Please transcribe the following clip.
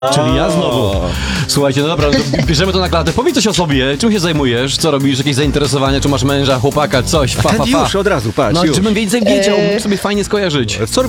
Czyli ja znowu. Słuchajcie, no dobra, to bierzemy to na klatę. Powiedz coś o sobie, czym się zajmujesz, co robisz, jakieś zainteresowania, czy masz męża, chłopaka, coś, Ten już od razu, patrz, No, już. żebym więcej wiedział, mógł sobie fajnie skojarzyć. Co